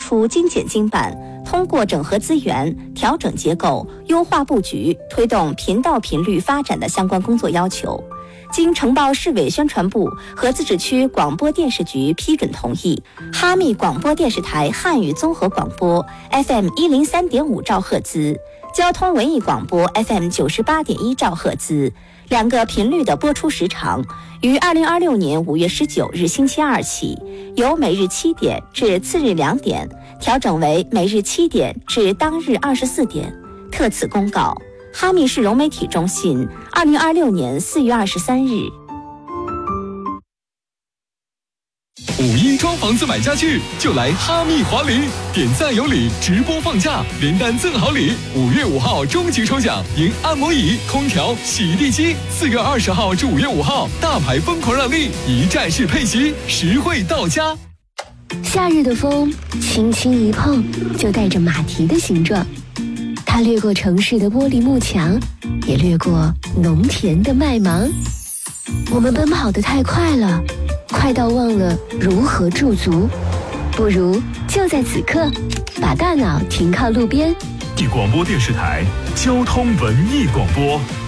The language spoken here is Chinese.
出精简精办，通过整合资源、调整结构、优化布局，推动频道频率发展的相关工作要求。经承包市委宣传部和自治区广播电视局批准同意，哈密广播电视台汉语综合广播 FM 103.5兆赫兹、交通文艺广播 FM 98.1兆赫兹两个频率的播出时长，于2026年5月19日星期二起，由每日7点至次日2点，调整为每日7点至当日24点。特此公告。哈密市融媒体中心2026年4月23日。 5·1装房子买家具就来哈密华林，点赞有礼，直播放假，连单赠好礼。5月5号终极抽奖，赢按摩椅、空调、洗地机。4月20号至5月5号，大牌疯狂让利，一站式配席，实惠到家。 夏日的风轻轻一碰，就带着马蹄的形状。它掠过城市的玻璃幕墙，也掠过农田的麦芒。我们奔跑得太快了，快到忘了如何驻足。不如就在此刻，把大脑停靠路边。 广播电视台交通文艺广播。